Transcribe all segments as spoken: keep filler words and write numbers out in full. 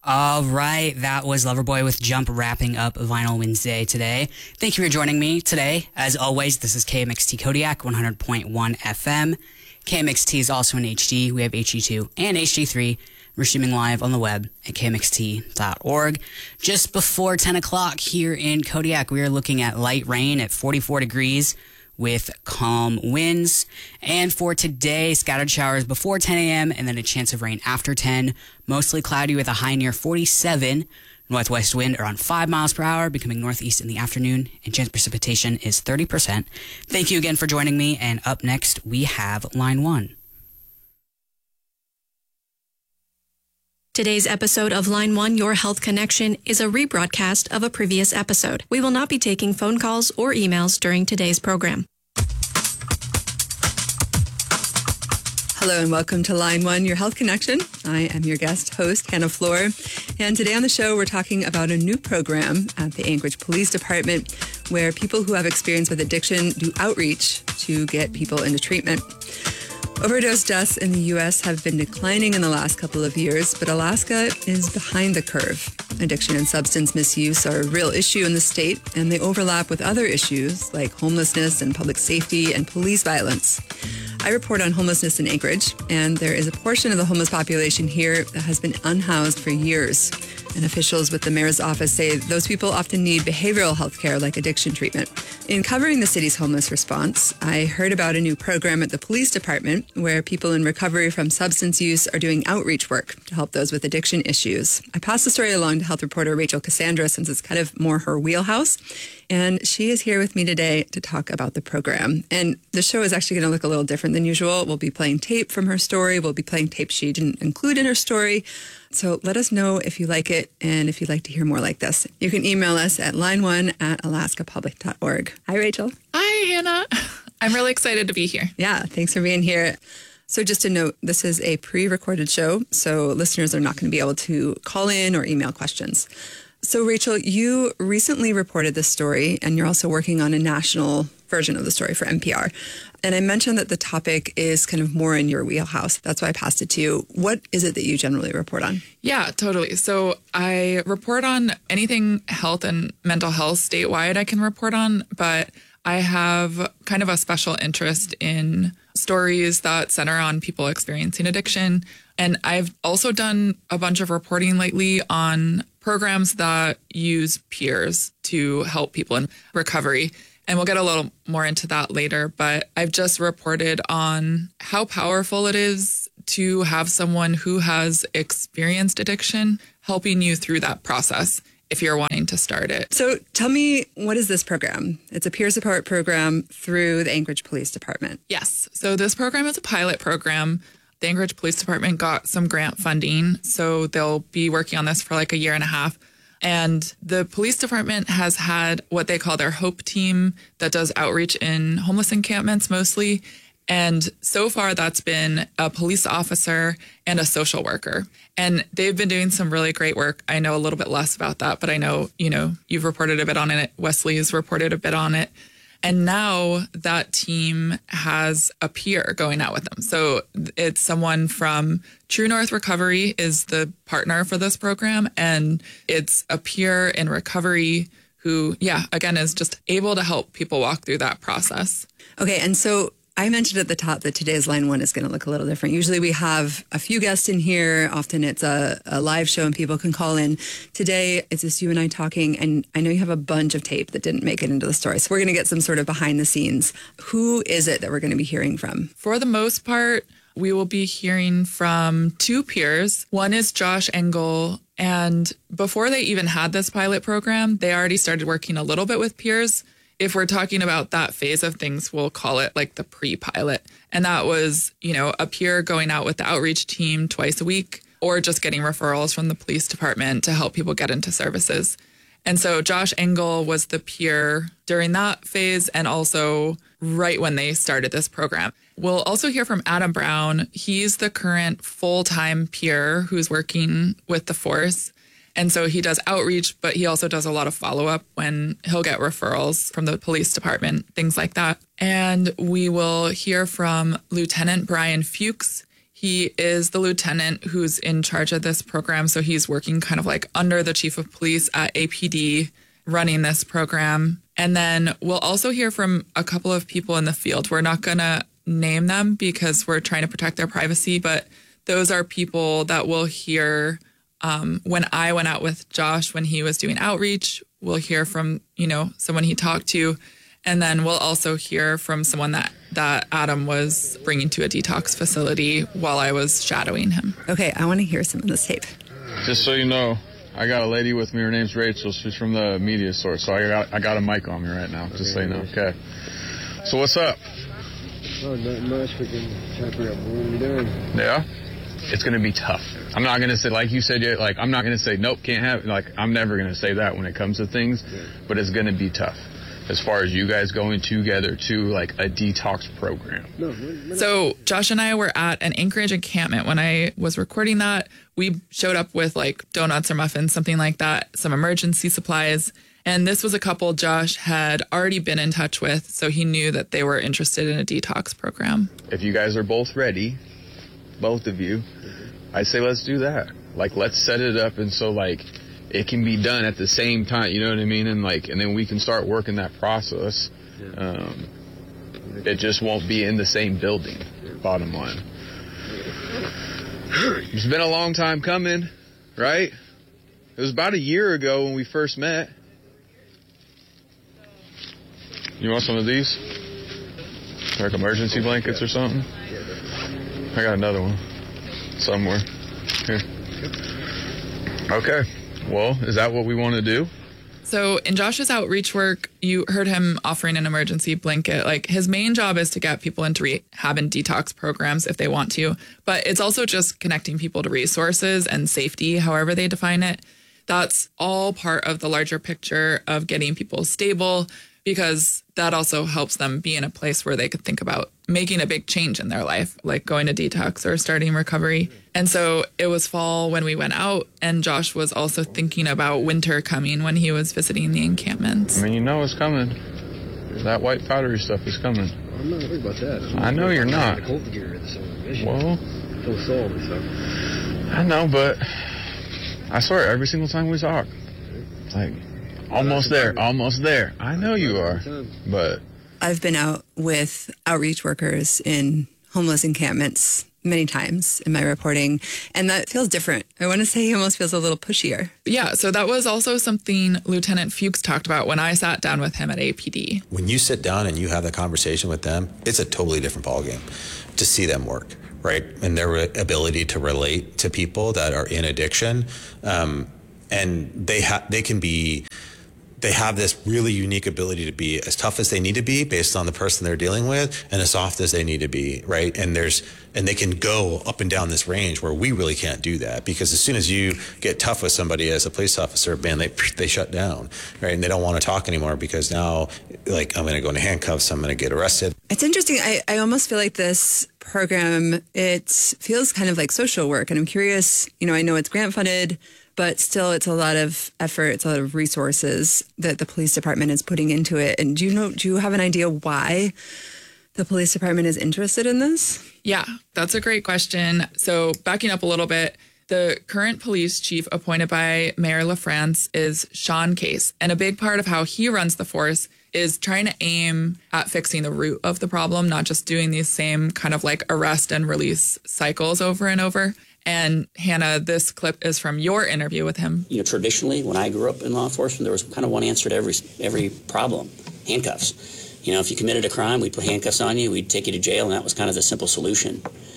All right, that was Loverboy with Jump wrapping up Vinyl Wednesday today. Thank you for joining me today. As always, this is K M X T Kodiak, one hundred point one F M. K M X T is also in H D. We have H D two and H D three. We're streaming live on the web at K M X T dot org. Just before ten o'clock here in Kodiak, we are looking at light rain at forty-four degrees with calm winds. And for today, scattered showers before ten a.m. and then a chance of rain after ten. Mostly cloudy with a high near forty-seven. Northwest wind around five miles per hour, becoming northeast in the afternoon, and chance precipitation is thirty percent. Thank you again for joining me, and up next, we have Line one. Today's episode of Line one, Your Health Connection, is a rebroadcast of a previous episode. We will not be taking phone calls or emails during today's program. Hello and welcome to Line one, Your Health Connection. I am your guest host, Hannah Floor. And today on the show, we're talking about a new program at the Anchorage Police Department where people who have experience with addiction do outreach to get people into treatment. Overdose deaths in the U S have been declining in the last couple of years, but Alaska is behind the curve. Addiction and substance misuse are a real issue in the state, and they overlap with other issues like homelessness and public safety and police violence. I report on homelessness in Anchorage, and there is a portion of the homeless population here that has been unhoused for years. And officials with the mayor's office say those people often need behavioral health care like addiction treatment. In covering the city's homeless response, I heard about a new program at the police department where people in recovery from substance use are doing outreach work to help those with addiction issues. I passed the story along to health reporter Rachel Cassandra since it's kind of more her wheelhouse. And she is here with me today to talk about the program. And the show is actually going to look a little different than usual. We'll be playing tape from her story. We'll be playing tape she didn't include in her story. So let us know if you like it and if you'd like to hear more like this. You can email us at line one at alaska public dot org. Hi, Rachel. Hi, Hannah. I'm really excited to be here. Yeah, thanks for being here. So just a note, this is a pre-recorded show, so listeners are not going to be able to call in or email questions. So, Rachel, you recently reported this story, and you're also working on a national version of the story for N P R. And I mentioned that the topic is kind of more in your wheelhouse. That's why I passed it to you. What is it that you generally report on? Yeah, totally. So I report on anything health and mental health statewide I can report on, but I have kind of a special interest in stories that center on people experiencing addiction. And I've also done a bunch of reporting lately on programs that use peers to help people in recovery. And we'll get a little more into that later. But I've just reported on how powerful it is to have someone who has experienced addiction helping you through that process if you're wanting to start it. So tell me, what is this program? It's a peer support program through the Anchorage Police Department. Yes. So this program is a pilot program. The Anchorage Police Department got some grant funding, so they'll be working on this for like a year and a half. And the police department has had what they call their HOPE team that does outreach in homeless encampments mostly. And so far, that's been a police officer and a social worker. And they've been doing some really great work. I know a little bit less about that, but I know, you know, you've reported a bit on it. Wesley has reported a bit on it. And now that team has a peer going out with them. So it's someone from True North Recovery is the partner for this program. And it's a peer in recovery who, yeah, again, is just able to help people walk through that process. Okay. And so I mentioned at the top that today's Line one is going to look a little different. Usually we have a few guests in here. Often it's a, a live show and people can call in. Today, it's just you and I talking, and I know you have a bunch of tape that didn't make it into the story. So we're going to get some sort of behind the scenes. Who is it that we're going to be hearing from? For the most part, we will be hearing from two peers. One is Josh Engel. And before they even had this pilot program, they already started working a little bit with peers. If we're talking about that phase of things, we'll call it like the pre-pilot. And that was, you know, a peer going out with the outreach team twice a week or just getting referrals from the police department to help people get into services. And so Josh Engel was the peer during that phase and also right when they started this program. We'll also hear from Adam Brown. He's the current full-time peer who's working with the force. And so he does outreach, but he also does a lot of follow-up when he'll get referrals from the police department, things like that. And we will hear from Lieutenant Brian Fuchs. He is the lieutenant who's in charge of this program. So he's working kind of like under the chief of police at A P D, running this program. And then we'll also hear from a couple of people in the field. We're not going to name them because we're trying to protect their privacy, but those are people that we'll hear um, when I went out with Josh when he was doing outreach. We'll hear from, you know, someone he talked to. And then we'll also hear from someone that, that Adam was bringing to a detox facility while I was shadowing him. Okay, I want to hear some of this tape. Just so you know, I got a lady with me. Her name's Rachel. She's from the media source. So I got I got a mic on me right now, just okay, so you know. Okay. So what's up? Oh, not much. We can try to figure out what we're doing. Yeah? It's going to be tough. I'm not going to say, like you said, like, I'm not going to say, nope, can't have it. Like, I'm never going to say that when it comes to things, yeah. But it's going to be tough. As far as you guys going together to like a detox program. No, so Josh and I were at an Anchorage encampment when I was recording that. We showed up with like donuts or muffins, something like that, some emergency supplies. And this was a couple Josh had already been in touch with, so he knew that they were interested in a detox program. If you guys are both ready, both of you, I say let's do that. Like, let's set it up and so like it can be done at the same time, you know what I mean? And like, and then we can start working that process. Um, it just won't be in the same building, bottom line. It's been a long time coming, right? It was about a year ago when we first met. You want some of these? Like emergency blankets or something? I got another one somewhere. Here. Okay. Well, is that what we want to do? So in Josh's outreach work, you heard him offering an emergency blanket. Like, his main job is to get people into rehab and detox programs if they want to. But it's also just connecting people to resources and safety, however they define it. That's all part of the larger picture of getting people stable, because that also helps them be in a place where they could think about making a big change in their life, like going to detox or starting recovery. And so it was fall when we went out, and Josh was also thinking about winter coming when he was visiting the encampments. I mean, you know it's coming. That white powdery stuff is coming. I'm not worried about that. I know you're not. The cold gear, the mission. Well, full soul and stuff. I know, but I swear, every single time we talk, like, almost there, almost there. I know you are, but... I've been out with outreach workers in homeless encampments many times in my reporting, and that feels different. I want to say he almost feels a little pushier. Yeah, so that was also something Lieutenant Fuchs talked about when I sat down with him at A P D. When you sit down and you have that conversation with them, it's a totally different ballgame to see them work, right? And their ability to relate to people that are in addiction, um, and they ha- they can be... They have this really unique ability to be as tough as they need to be based on the person they're dealing with, and as soft as they need to be, right? And there's and they can go up and down this range where we really can't do that, because as soon as you get tough with somebody as a police officer, man, they they shut down, right? And they don't want to talk anymore because now, like, I'm going to go into handcuffs, I'm going to get arrested. It's interesting. I, I almost feel like this program, it feels kind of like social work, and I'm curious, you know, I know it's grant funded, but still, it's a lot of effort. It's a lot of resources that the police department is putting into it. And do you know, do you have an idea why the police department is interested in this? Yeah, that's a great question. So backing up a little bit, the current police chief appointed by Mayor LaFrance is Sean Case. And a big part of how he runs the force is trying to aim at fixing the root of the problem, not just doing these same kind of like arrest and release cycles over and over. And Hannah, this clip is from your interview with him. You know, traditionally, when I grew up in law enforcement, there was kind of one answer to every every problem: handcuffs. You know, if you committed a crime, we'd put handcuffs on you, we'd take you to jail, and that was kind of the simple solution.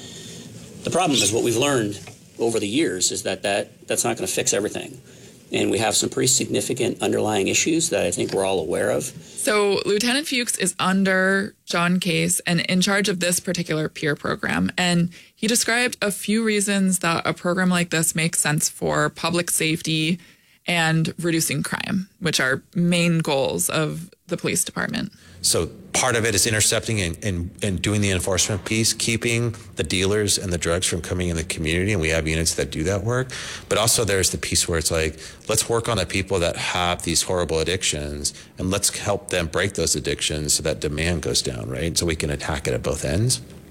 The problem is what we've learned over the years is that, that that's not going to fix everything. And we have some pretty significant underlying issues that I think we're all aware of. So Lieutenant Fuchs is under John Case and in charge of this particular peer program. And he described a few reasons that a program like this makes sense for public safety and reducing crime, which are main goals of the police department. So part of it is intercepting and, and, and doing the enforcement piece, keeping the dealers and the drugs from coming in the community, and we have units that do that work. But also there's the piece where it's like, let's work on the people that have these horrible addictions, and let's help them break those addictions so that demand goes down, right? So we can attack it at both ends.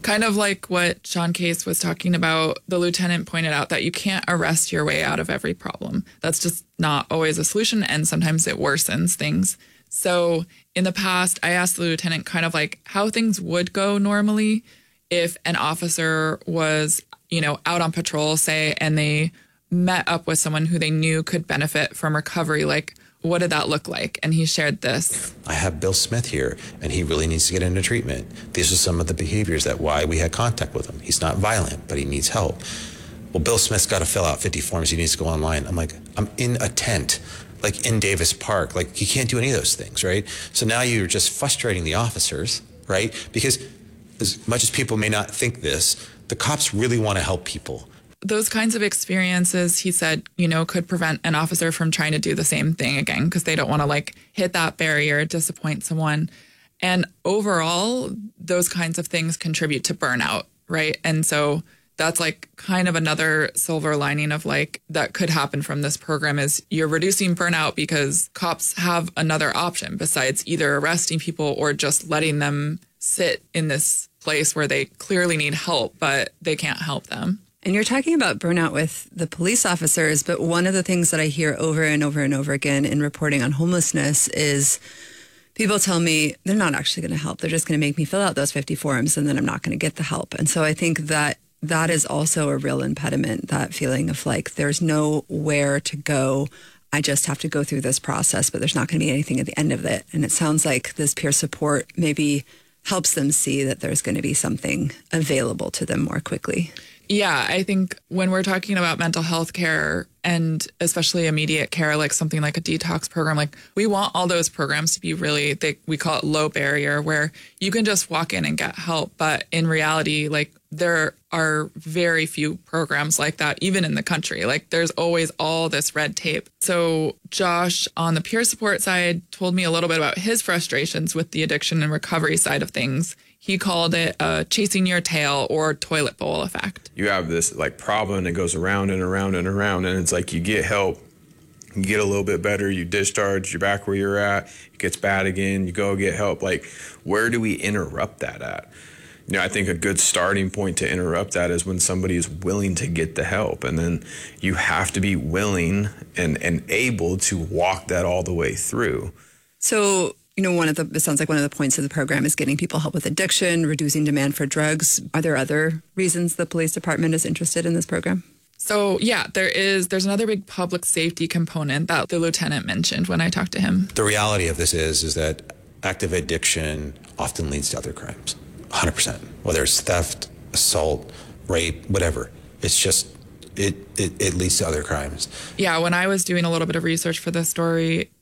Kind of like what Sean Case was talking about, the lieutenant pointed out that you can't arrest your way out of every problem. That's just not always a solution, and sometimes it worsens things. So in the past, I asked the lieutenant kind of like how things would go normally if an officer was, you know, out on patrol, say, and they met up with someone who they knew could benefit from recovery. Like, what did that look like? And he shared this. I have Bill Smith here, and he really needs to get into treatment. These are some of the behaviors that why we had contact with him. He's not violent, but he needs help. Well, Bill Smith's got to fill out fifty forms. He needs to go online. I'm like, I'm in a tent, like in Davis Park. Like, you can't do any of those things, right? So now you're just frustrating the officers, right? Because as much as people may not think this, the cops really want to help people. Those kinds of experiences, he said, you know, could prevent an officer from trying to do the same thing again because they don't want to like hit that barrier, disappoint someone. And overall, those kinds of things contribute to burnout, right? And so that's like kind of another silver lining of like that could happen from this program is you're reducing burnout because cops have another option besides either arresting people or just letting them sit in this place where they clearly need help, but they can't help them. And you're talking about burnout with the police officers, but one of the things that I hear over and over and over again in reporting on homelessness is people tell me they're not actually going to help. They're just going to make me fill out those fifty forms and then I'm not going to get the help. And so I think that that is also a real impediment, that feeling of like there's nowhere to go. I just have to go through this process, but there's not going to be anything at the end of it. And it sounds like this peer support maybe helps them see that there's going to be something available to them more quickly. Yeah, I think when we're talking about mental health care and especially immediate care, like something like a detox program, like we want all those programs to be really, they, we call it low barrier, where you can just walk in and get help. But in reality, like there are very few programs like that, even in the country. Like there's always all this red tape. So Josh on the peer support side told me a little bit about his frustrations with the addiction and recovery side of things. He called it uh, chasing your tail or toilet bowl effect. You have this like problem that goes around and around and around, and it's like you get help, you get a little bit better, you discharge, you're back where you're at, it gets bad again, you go get help. Like, where do we interrupt that at? You know, I think a good starting point to interrupt that is when somebody is willing to get the help, and then you have to be willing and, and able to walk that all the way through. So, you know, one of the, it sounds like one of the points of the program is getting people help with addiction, reducing demand for drugs. Are there other reasons the police department is interested in this program? So, yeah, there is. There's another big public safety component that the lieutenant mentioned when I talked to him. The reality of this is, is that active addiction often leads to other crimes, one hundred percent. Whether it's theft, assault, rape, whatever. It's just, it, it, it leads to other crimes. Yeah, when I was doing a little bit of research for this story,